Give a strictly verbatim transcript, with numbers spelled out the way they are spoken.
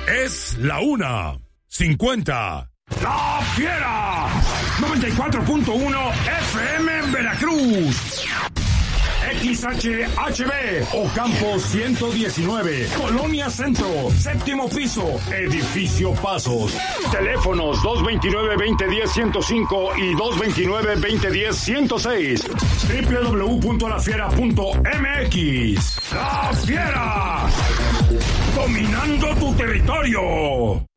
Es la una cincuenta. ¡La Fiera! noventa y cuatro punto uno F M en Veracruz. X H H B, Ocampo ciento diecinueve, Colonia Centro, séptimo piso, Edificio Pasos. Teléfonos dos veintinueve, veinte diez, ciento cinco y dos veintinueve, veinte diez, ciento seis. doble u doble u doble u punto la fiera punto m x. ¡La Fiera! Dominando tu territorio.